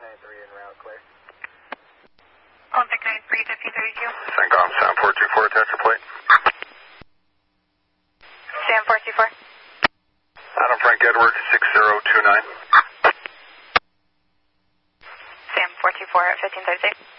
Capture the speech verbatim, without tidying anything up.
ninety-three en route, clear. Olympic ninety-three, fifteen thirty-two. CENTCOM, Sam four two four, attach your plate. Sam four two four. Adam Frank Edward, six zero two nine. Sam four two four, fifteen thirty-six.